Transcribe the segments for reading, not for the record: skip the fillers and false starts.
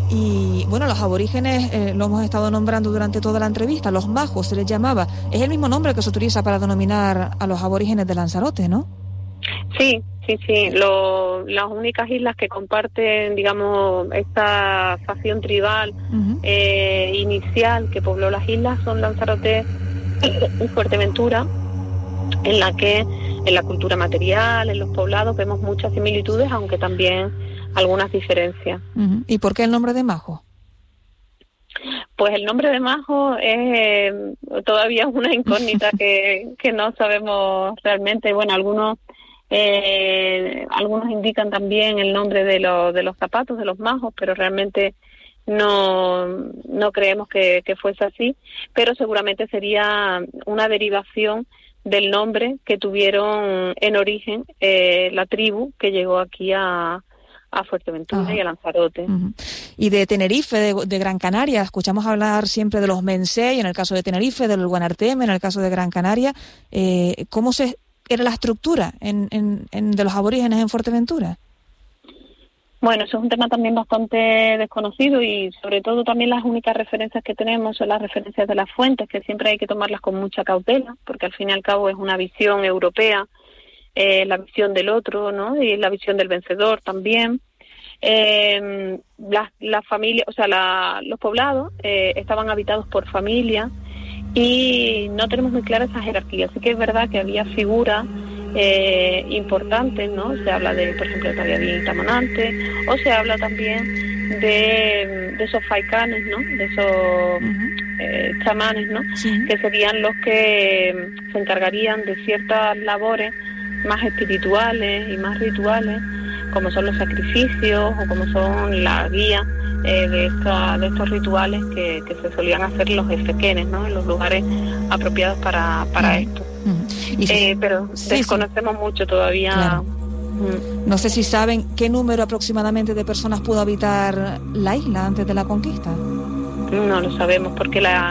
Y bueno, los aborígenes lo hemos estado nombrando durante toda la entrevista, los majos se les llamaba. Es el mismo nombre que se utiliza para denominar a los aborígenes de Lanzarote, ¿no? Sí. Las únicas islas que comparten, digamos, esta facción tribal inicial que pobló las islas son Lanzarote y Fuerteventura, en la que en la cultura material, en los poblados, vemos muchas similitudes, aunque también algunas diferencias. ¿Y por qué el nombre de Majo? Pues el nombre de Majo es todavía una incógnita que no sabemos realmente. Bueno, algunos indican también el nombre de los zapatos, de los majos, pero realmente no creemos que fuese así, pero seguramente sería una derivación del nombre que tuvieron en origen la tribu que llegó aquí a Fuerteventura y a Lanzarote. Y de Tenerife, de Gran Canaria, escuchamos hablar siempre de los Mensei, en el caso de Tenerife, del Guanarteme, en el caso de Gran Canaria. ¿Cómo era la estructura de los aborígenes en Fuerteventura? Bueno, eso es un tema también bastante desconocido y sobre todo también las únicas referencias que tenemos son las referencias de las fuentes, que siempre hay que tomarlas con mucha cautela, porque al fin y al cabo es una visión europea, la visión del otro, ¿no? Y la visión del vencedor también. Las familias, o sea, los poblados estaban habitados por familias y no tenemos muy clara esa jerarquía. Sí que es verdad que había figuras importantes, ¿no? Se habla de, por ejemplo, de Tabiadín y Tamanante, o se habla también de esos faicanes, ¿no? De esos chamanes, ¿no? Sí. Que serían los que se encargarían de ciertas labores más espirituales y más rituales, como son los sacrificios o como son la guía de estos rituales que se solían hacer los efequenes, ¿no? En los lugares apropiados para esto. Pero desconocemos mucho todavía. Claro. No sé si saben qué número aproximadamente de personas pudo habitar la isla antes de la conquista. No lo sabemos, porque la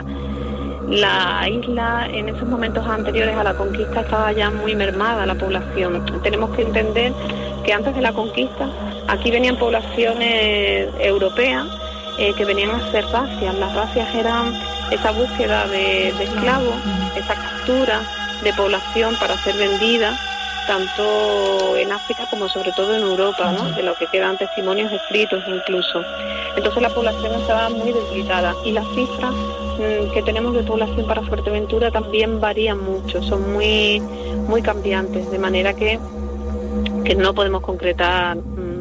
isla en esos momentos anteriores a la conquista estaba ya muy mermada la población. Tenemos que entender que antes de la conquista aquí venían poblaciones europeas que venían a hacer racias. Las racias eran esa búsqueda de esclavos, esa captura de población para ser vendida, tanto en África como sobre todo en Europa, ¿no? De lo que quedan testimonios escritos incluso. Entonces la población estaba muy debilitada y las cifras que tenemos de población para Fuerteventura también varían mucho, son muy cambiantes, de manera que no podemos concretar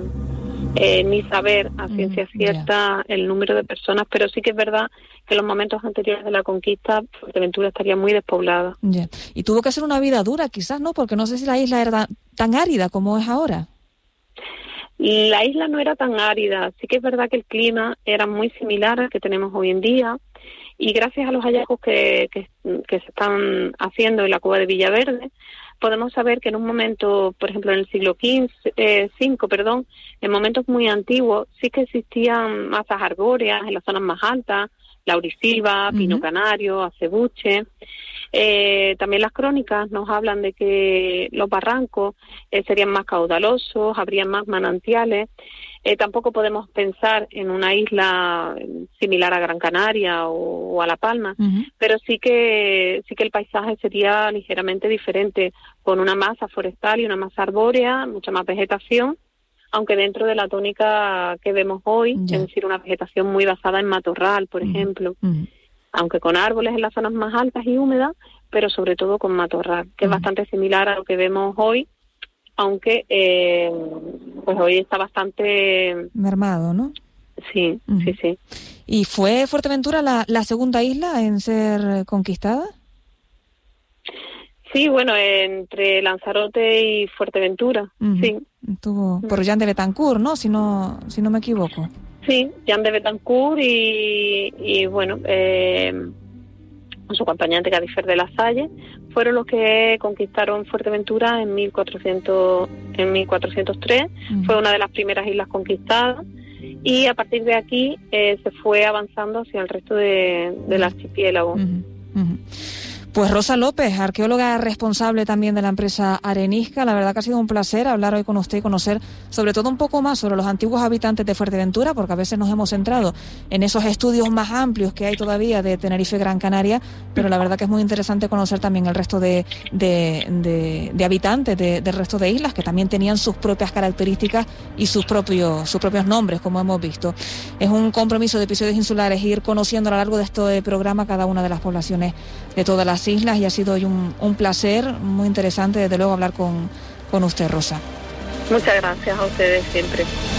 ni saber a ciencia cierta el número de personas, pero sí que es verdad que en los momentos anteriores de la conquista Fuerteventura estaría muy despoblada. Y tuvo que ser una vida dura quizás, ¿no? Porque no sé si la isla era tan árida como es ahora. La isla no era tan árida, sí que es verdad que el clima era muy similar al que tenemos hoy en día, y gracias a los hallazgos que se están haciendo en la cueva de Villaverde, podemos saber que en un momento, por ejemplo en el siglo V, en momentos muy antiguos, sí que existían masas arbóreas en las zonas más altas, laurisilva, pino canario, acebuche. También las crónicas nos hablan de que los barrancos serían más caudalosos, habría más manantiales. Tampoco podemos pensar en una isla similar a Gran Canaria o a La Palma, pero sí que el paisaje sería ligeramente diferente, con una masa forestal y una masa arbórea, mucha más vegetación, aunque dentro de la tónica que vemos hoy, es decir, una vegetación muy basada en matorral, por ejemplo, aunque con árboles en las zonas más altas y húmedas, pero sobre todo con matorral, que es bastante similar a lo que vemos hoy, aunque pues hoy está bastante mermado, ¿no? Sí. ¿Y fue Fuerteventura la segunda isla en ser conquistada? Sí, bueno, entre Lanzarote y Fuerteventura, sí. Estuvo por Jean de Betancourt, ¿no? Si no me equivoco. Sí, Jean de Betancourt y bueno, con su acompañante Gadifer de la Salle, fueron los que conquistaron Fuerteventura en 1403, fue una de las primeras islas conquistadas, y a partir de aquí se fue avanzando hacia el resto del archipiélago. Pues Rosa López, arqueóloga responsable también de la empresa Arenisca, la verdad que ha sido un placer hablar hoy con usted y conocer sobre todo un poco más sobre los antiguos habitantes de Fuerteventura, porque a veces nos hemos centrado en esos estudios más amplios que hay todavía de Tenerife y Gran Canaria, pero la verdad que es muy interesante conocer también el resto de habitantes del resto de islas, que también tenían sus propias características y sus propios nombres, como hemos visto. Es un compromiso de Episodios Insulares ir conociendo a lo largo de este programa cada una de las poblaciones de todas las islas, y ha sido hoy un placer muy interesante, desde luego, hablar con usted, Rosa. Muchas gracias a ustedes siempre.